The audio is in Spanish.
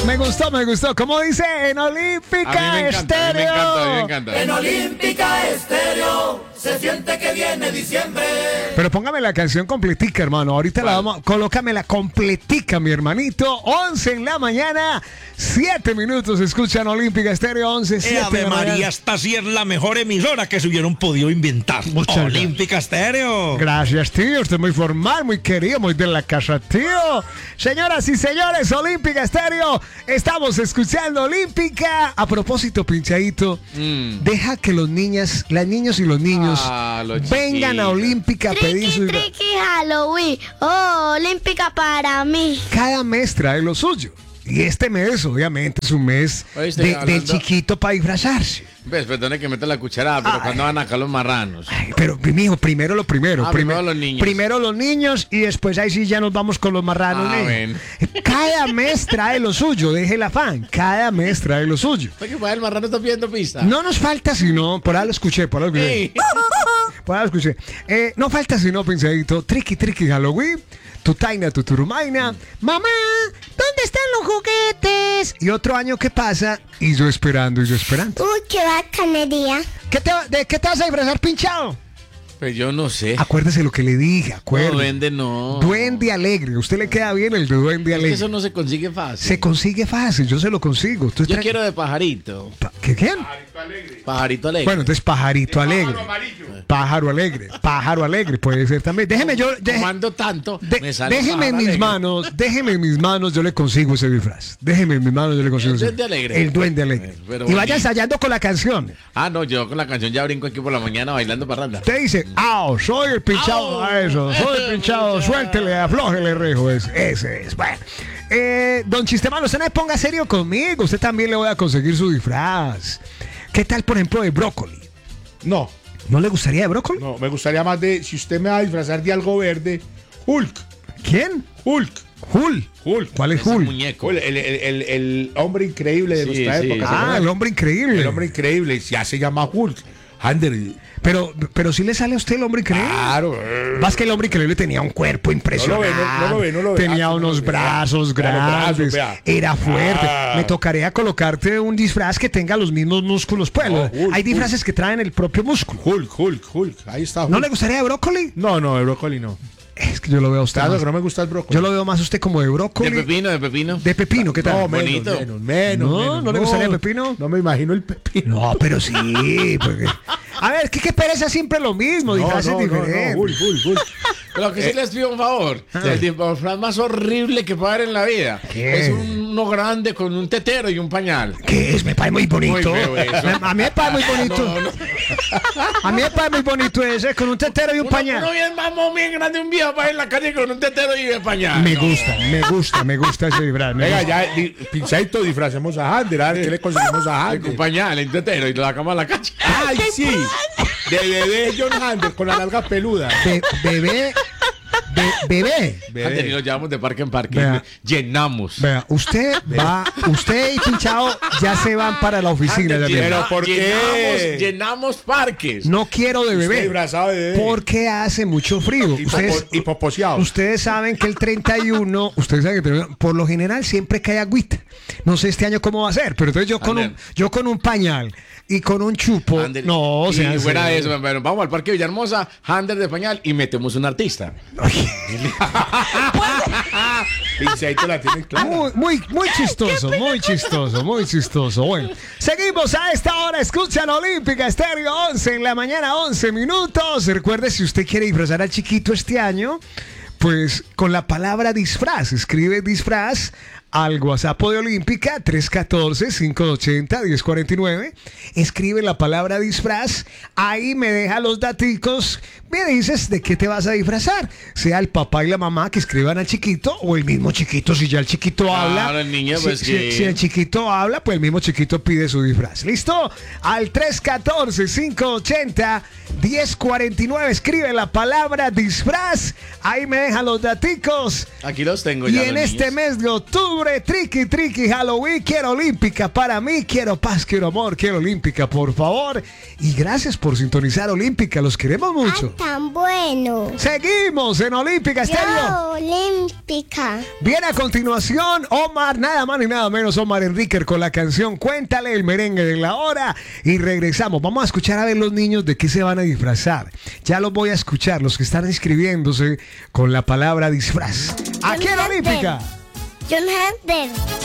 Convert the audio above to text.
Me gustó. ¿Cómo dice en Olímpica Estéreo? Me encanta. En Olímpica Estéreo se siente que viene diciembre. Pero póngame la canción completica, hermano. Ahorita la vamos. Colócamela completica, mi hermanito. 11 en la mañana, 7 minutos. Escuchan Olímpica Estéreo 11, 7 Ave María, esta sí es la mejor emisora que se hubieran podido inventar. Olímpica Estéreo. Gracias, tío. Usted es muy formal, muy querido, muy de la casa, tío. Señoras y señores, Olímpica Estéreo. Estamos escuchando Olímpica. A propósito, pinchadito, deja que las niños y los niños vengan a Olímpica a pedir su... Triqui, Halloween. Oh, Olímpica para mí. Cada mes trae lo suyo. Y este mes, obviamente, es un mes del chiquito para disfrazarse. Ves, perdone que meta la cucharada, pero cuando van acá los marranos. Pero, mijo, primero lo primero. Primero los niños. Primero los niños y después ahí sí ya nos vamos con los marranos. Bueno. Cada mes trae lo suyo, deje el afán. Cada mes trae lo suyo. ¿Por qué el marrano está pidiendo pista? No nos falta sino, por ahí lo escuché, por ahí lo escuché. Por ahí lo escuché. No falta sino, pensadito, triqui Halloween. Tu taina, tu turumaina. Mamá, ¿dónde están los juguetes? Y otro año que pasa y yo esperando. Uy, qué bacanería. ¿De qué te vas a disfrazar, pinchado? Pues yo no sé. Acuérdese lo que le dije, acuérdese. No, duende no. Duende alegre. ¿Usted le queda bien el de duende alegre? Es que eso no se consigue fácil. Se consigue fácil, yo se lo consigo. Yo quiero de pajarito. ¿Quién? Pajarito alegre. Bueno, entonces pajarito alegre. Pájaro alegre, puede ser también. Déjeme yo. Tomando tanto, me sale déjeme en mis manos, yo le consigo ese disfraz. Déjeme en mis manos, yo le consigo ese. El duende alegre. Y vaya ensayando con la canción. No, yo con la canción ya brinco aquí por la mañana bailando parranda. Usted dice, soy el pinchado a eso, soy el pinchado, suéltele, aflójele, rejo, ese es. Bueno, don Chistemano, usted no me ponga serio conmigo, usted también le voy a conseguir su disfraz. ¿Qué tal, por ejemplo, de brócoli? No. ¿No le gustaría de brócoli? No, me gustaría más de, si usted me va a disfrazar de algo verde, Hulk. ¿Quién? Hulk. ¿Cuál es Hulk? Muñeco. El hombre increíble de nuestra época. El hombre increíble. El hombre increíble, ya se llama Hulk. Ander. Pero si le sale a usted el hombre increíble. Claro. Más que el hombre increíble tenía un cuerpo impresionante. No lo ve. Tenía unos brazos grandes. Era fuerte. Me tocaría colocarte un disfraz que tenga los mismos músculos. Pues hay disfraces que traen el propio músculo. Hulk. Ahí está Hulk. ¿No le gustaría de brócoli? No, de brócoli no. Es que yo lo veo a usted. Claro, que no me gusta el brócoli. Yo lo veo más a usted como de brócoli. De pepino. De pepino, ¿qué tal? No, menos. ¿No le gustaría el pepino? No me imagino el pepino. No, pero sí. Porque... A ver, qué pereza siempre lo mismo. Disfraces diferentes. Hulk. Pero que sí les pido un favor. El disfraz más horrible que puede haber en la vida. ¿Qué? Es uno grande con un tetero y un pañal. ¿Qué es? Me parece muy bonito. Muy feo eso. A mí me parece muy bonito. A mí me parece muy bonito ese, con un tetero y un pañal. Uno bien mamón, bien grande, un viejo para ir en la calle con un tetero y un pañal. Me gusta ese disfraz. Venga, ya, pinchadito, disfracemos a Ander. A ver qué le conseguimos a Ander. Un pañal, un tetero y lo sacamos a la calle. ¡Ay, sí! De bebé John Ander con la larga peluda. Bebé. Ander, y lo llevamos de parque en parque. Vea. Llenamos. Vea, usted y Pinchado ya se van para la oficina. Ander, Pero ¿por qué? Llenamos parques. No quiero de Usted bebé. disfrazado de bebé. Porque hace mucho frío. Y poposeado. Ustedes saben que el 31, por lo general siempre cae agüita. No sé este año cómo va a ser, pero entonces yo con un pañal y con un chupo. Ander, no, o sea, y fuera de eso, bueno, vamos al parque Villahermosa, Ander de pañal y metemos un artista. Pinchadito la tiene clara. Muy chistoso. Bueno, seguimos a esta hora. Escuchan Olímpica Estéreo 11 en la mañana, 11 minutos. Recuerde, si usted quiere disfrazar al chiquito este año, pues con la palabra disfraz, escribe disfraz al WhatsApp de Olímpica 314-580-1049. Escribe la palabra disfraz. Ahí me deja los daticos. Me dices de qué te vas a disfrazar. Sea el papá y la mamá que escriban al chiquito o el mismo chiquito. Si ya el chiquito habla. El niño, pues si el chiquito habla, pues el mismo chiquito pide su disfraz. ¿Listo? Al 314-580-1049. Escribe la palabra disfraz. Ahí me deja los daticos. Aquí los tengo y ya. en este mes de octubre octubre, triqui, triqui, Halloween, quiero Olímpica para mí, quiero paz, quiero amor, quiero Olímpica, por favor. Y gracias por sintonizar Olímpica, los queremos mucho. Tan bueno. Seguimos en Olímpica Estéreo. Yo, Olímpica. Viene a continuación Omar, nada más ni nada menos, Omar Enríquez con la canción Cuéntale, el merengue de la hora. Y regresamos. Vamos a escuchar a ver los niños de qué se van a disfrazar. Ya los voy a escuchar, los que están inscribiéndose con la palabra disfraz. Aquí en Olímpica. John Hunter.